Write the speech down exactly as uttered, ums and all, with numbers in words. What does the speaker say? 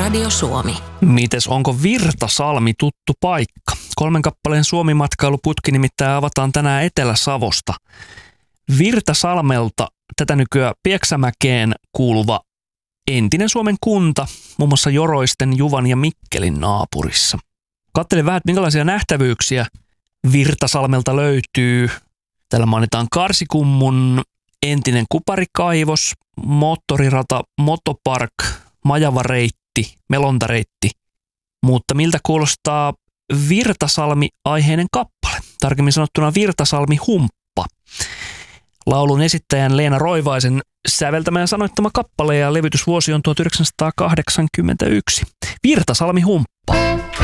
Radio Suomi. Mites, onko Virtasalmi tuttu paikka? Kolmen kappaleen Suomi-matkailuputki nimittäin avataan tänään Etelä-Savosta. Virtasalmelta tätä nykyään Pieksämäkeen kuuluva entinen Suomen kunta, muun muassa Joroisten, Juvan ja Mikkelin naapurissa. Katselin vähän, että minkälaisia nähtävyyksiä Virtasalmelta löytyy. Täällä mainitaan Karsikummun entinen kuparikaivos, moottorirata, motopark, majavareitti, melontareitti. Mutta miltä kuulostaa Virtasalmi-aiheinen kappale? Tarkemmin sanottuna Virtasalmi-humppa. Laulun esittäjän Leena Roivaisen säveltämä ja sanoittama kappale ja levytysvuosi on tuhatyhdeksänsataakahdeksankymmentäyksi. Virtasalmi-humppa.